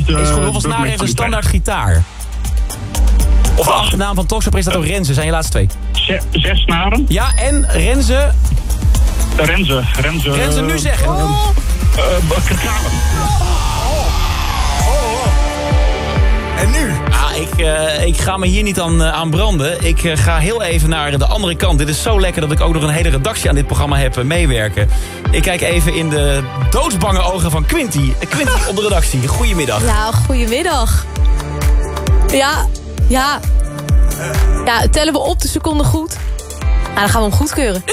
Is goed, hoeveel snaren heeft een standaard gitaar? Of de achternaam van talkshow-presentator Renze, zijn je laatste twee. 6 snaren. Ja, en Renze... Renze nu zeggen. Kralen. En nu? Ik ga me hier niet aan branden. Ik ga heel even naar de andere kant. Dit is zo lekker dat ik ook nog een hele redactie aan dit programma heb meewerken. Ik kijk even in de doodsbange ogen van Quinty. Quinty op de redactie. Goedemiddag. Ja, goedemiddag. Ja, tellen we op de seconde goed? Nou, dan gaan we hem goedkeuren.